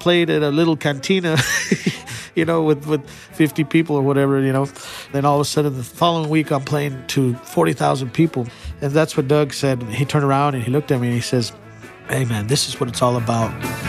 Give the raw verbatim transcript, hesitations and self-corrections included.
played at a little cantina, you know, with, with fifty people or whatever, you know. Then all of a sudden, the following week, I'm playing to forty thousand people. And that's what Doug said. He turned around and he looked at me and he says, hey, man, this is what it's all about.